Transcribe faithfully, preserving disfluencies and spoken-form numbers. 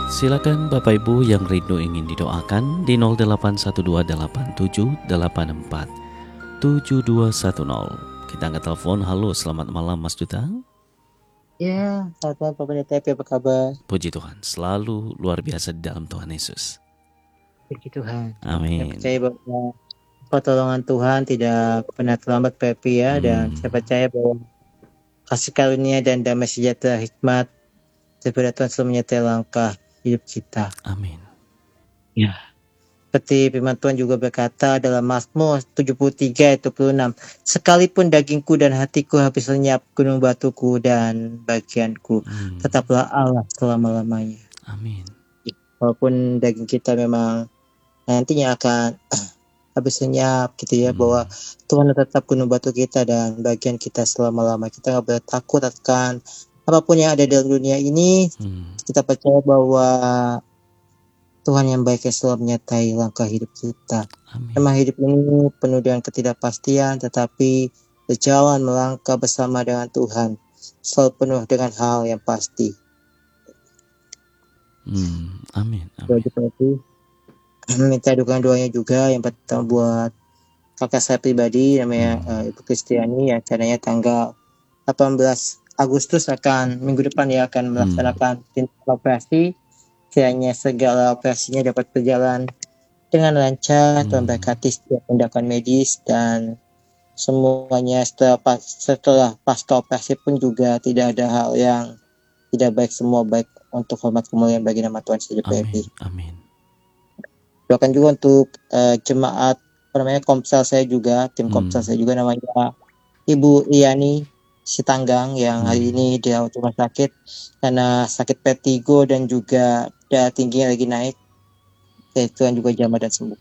Silakan Bapak Ibu yang rindu ingin didoakan di nol delapan satu dua delapan tujuh delapan empat tujuh dua satu nol. Kita angkat telepon. Halo, selamat malam Mas Duta. Ya, selamat malam Pak Pendeta Epi, apa kabar? Puji Tuhan, selalu luar biasa di dalam Tuhan Yesus. Puji Tuhan. Saya Amin. percaya bahwa pertolongan Tuhan tidak pernah terlambat Pak Epi ya, Hmm. dan saya percaya bahwa kasih karunia dan damai sejahtera hikmat daripada Tuhan selalu menyertai langkah hidup kita. Amin. Ya. Seperti firman Tuhan juga berkata dalam Mazmur tujuh puluh tiga ayat dua puluh enam, sekalipun dagingku dan hatiku habis lenyap, gunung batuku dan bagianku, Hmm. tetaplah Allah selama-lamanya. Amin. Walaupun daging kita memang nantinya akan habis lenyap gitu ya, hmm. bahwa Tuhan tetap gunung batu kita dan bagian kita selama-lama. Kita nggak boleh takut akan apapun yang ada dalam dunia ini. Hmm. Kita percaya bahwa Tuhan yang baik yang selalu menyertai langkah hidup kita. Amin. Memang hidup ini penuh dengan ketidakpastian, tetapi berjalan melangkah bersama dengan Tuhan selalu penuh dengan hal yang pasti. Hmm. Amin. Amin. Minta dukungan doanya juga yang pertama buat kakak saya pribadi namanya hmm. uh, Ibu Kristiani yang caranya tanggal delapan belas Agustus akan minggu depan ya akan melaksanakan tindakan hmm. operasi. Kiranya segala operasinya dapat berjalan dengan lancar, hmm. Tuhan berkati setiap tindakan medis dan semuanya setelah pas, setelah pasca operasi pun juga tidak ada hal yang tidak baik, semua baik untuk hormat kemuliaan bagi nama Tuhan saja. Amin. Amin. Doakan juga untuk uh, jemaat apa namanya Komsel saya juga, tim hmm. Komsel saya juga namanya Ibu Iyani Sitanggang yang hmm. hari ini dirawat rumah sakit karena sakit vertigo dan juga darah tingginya lagi naik. Ya, Tuhan juga jamah dan sembuh.